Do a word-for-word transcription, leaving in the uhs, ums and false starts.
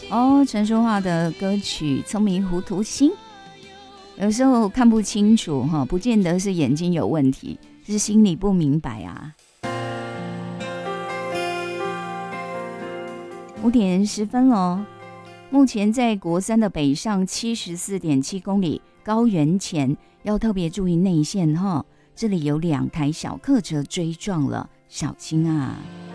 哦，陈淑桦的歌曲《聪明糊涂心》，有时候看不清楚哈，不见得是眼睛有问题，是心里不明白啊。五点十分哦，目前在国三的北上七十四点七公里高原前，要特别注意内线哈，这里有两台小客车追撞了，小心啊！